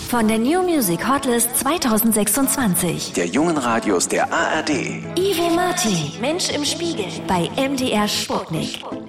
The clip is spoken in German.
Von der New Music Hotlist 2026. Der jungen Radios der ARD. Ivo Martin, Mensch im Spiegel. Bei MDR Sputnik.